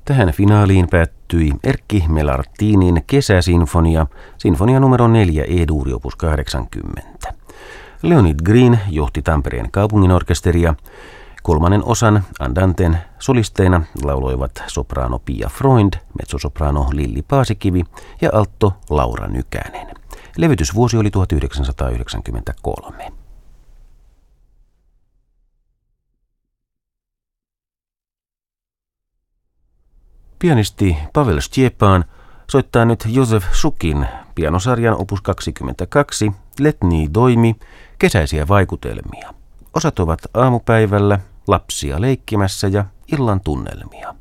Tähän finaaliin päättyi Erkki Melartinin Kesäsinfonia, sinfonia numero 4 E-duuri opus 80. Leonid Green johti Tampereen kaupunginorkesteria. Kolmannen osan Andanten solisteina lauloivat sopraano Pia Freund, mezzosopraano Lilli Paasikivi ja altto Laura Nykänen. Levytysvuosi oli 1993. Pianisti Pavel Stjepan soittaa nyt Josef Schukin pianosarjan opus 22 Letni Doimi, kesäisiä vaikutelmia. Osat ovat aamupäivällä, lapsia leikkimässä ja illan tunnelmia.